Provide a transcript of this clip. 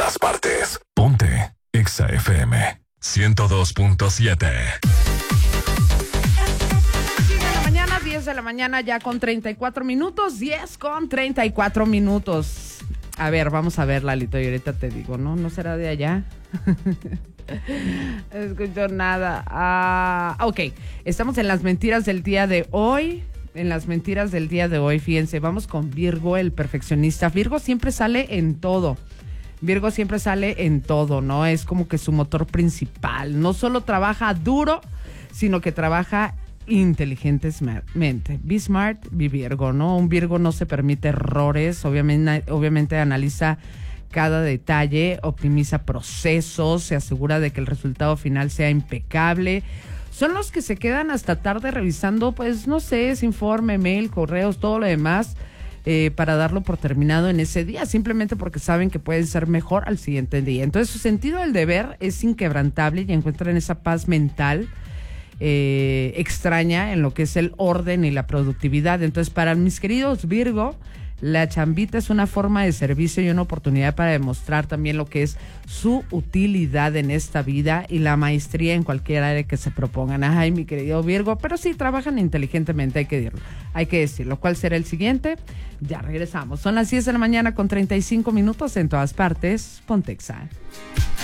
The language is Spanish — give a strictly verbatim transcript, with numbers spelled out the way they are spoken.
todas partes. Ponte Exa F M ciento dos punto siete. diez de la mañana ya con treinta y cuatro minutos, diez con treinta y cuatro minutos. A ver, vamos a ver, Lalito, y ahorita te digo, ¿no? ¿No será de allá? No escucho nada. Ah, ok, estamos en las mentiras del día de hoy. En las mentiras del día de hoy, fíjense, vamos con Virgo, el perfeccionista. Virgo siempre sale en todo. Virgo siempre sale en todo, ¿no? Es como que su motor principal. No solo trabaja duro, sino que trabaja inteligentemente. Be smart, be Virgo, ¿no? Un Virgo no se permite errores, obviamente, obviamente analiza cada detalle, optimiza procesos, se asegura de que el resultado final sea impecable. Son los que se quedan hasta tarde revisando, pues, no sé, ese informe, mail, correos, todo lo demás, eh, para darlo por terminado en ese día, simplemente porque saben que pueden ser mejor al siguiente día. Entonces, su sentido del deber es inquebrantable y encuentran esa paz mental Eh, extraña en lo que es el orden y la productividad. Entonces, para mis queridos Virgo, la chambita es una forma de servicio y una oportunidad para demostrar también lo que es su utilidad en esta vida y la maestría en cualquier área que se propongan. Ay, mi querido Virgo, pero sí trabajan inteligentemente, hay que decirlo. Hay que decirlo. ¿Cuál será el siguiente? Ya regresamos. Son las diez de la mañana con treinta y cinco minutos en todas partes. Ponte Exa.